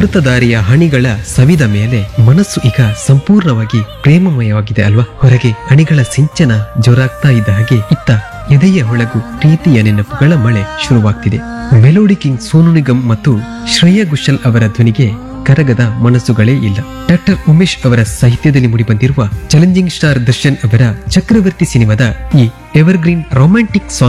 ಅಮೃತಧಾರಿಯ ಹಣಿಗಳ ಸವಿದ ಮೇಲೆ ಮನಸ್ಸು ಈಗ ಸಂಪೂರ್ಣವಾಗಿ ಪ್ರೇಮಮಯವಾಗಿದೆ ಅಲ್ವಾ. ಹೊರಗೆ ಹಣಿಗಳ ಸಿಂಚನ ಜೋರಾಗ್ತಾ ಇದ್ದ ಹಾಗೆ ಇತ್ತ ಎದೆಯ ಒಳಗು ಪ್ರೀತಿಯ ನೆನಪುಗಳ ಮಳೆ ಶುರುವಾಗ್ತಿದೆ. ಮೆಲೋಡಿ ಕಿಂಗ್ ಸೋನು ನಿಗಮ್ ಮತ್ತು ಶ್ರೇಯಾ ಘೋಷಾಲ್ ಅವರ ಧ್ವನಿಗೆ ಕರಗದ ಮನಸ್ಸುಗಳೇ ಇಲ್ಲ. ಡಾಕ್ಟರ್ ಉಮೇಶ್ ಅವರ ಸಾಹಿತ್ಯದಲ್ಲಿ ಮೂಡಿಬಂದಿರುವ ಚಾಲೆಂಜಿಂಗ್ ಸ್ಟಾರ್ ದರ್ಶನ್ ಅವರ ಚಕ್ರವರ್ತಿ ಸಿನಿಮಾದ ಈ ಎವರ್ಗ್ರೀನ್ ರೊಮ್ಯಾಂಟಿಕ್ ಸಾಂಗ್